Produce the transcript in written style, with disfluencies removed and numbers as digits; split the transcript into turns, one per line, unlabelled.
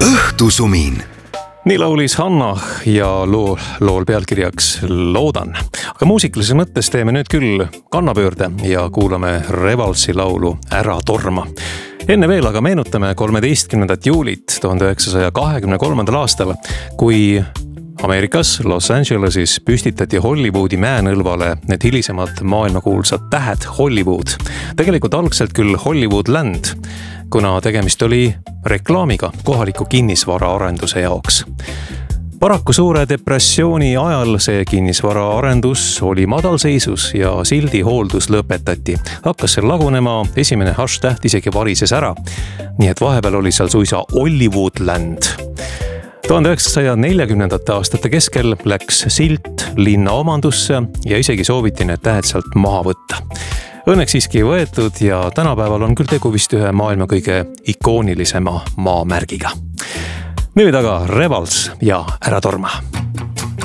Õhtusumin.
Nii laulis Hanna ja lool pealkirjaks Loodan. Aga muusikalises mõttes teeme nüüd küll kannapöörde ja kuulame Revalsi laulu Ära torma. Enne veel aga meenutame 13. juulit 1923. aastal, kui Ameerikas Los Angelesis püstitati Hollywoodi mäenõlvale need hilisemad maailmakuulsad tähed Hollywood. Tegelikult algselt küll Hollywoodland, kuna tegemist oli reklaamiga kohaliku kinnisvara arenduse jaoks. Paraku suure depressiooni ajal see kinnisvara arendus oli madalseisus ja sildi hooldus lõpetati. Hakkas seal lagunema, esimene hash-täht isegi varises ära. Nii et vahepeal oli seal suisa Hollywoodland. 1940. aastate keskel läks silt linna omandusse ja isegi sooviti need tähed sealt maha võtta. Õnneks siiski ei võetud ja tänapäeval on küll tegu vist ühe maailma kõige ikoonilisema maamärgiga. Nüüd aga Revals ja Ära torma.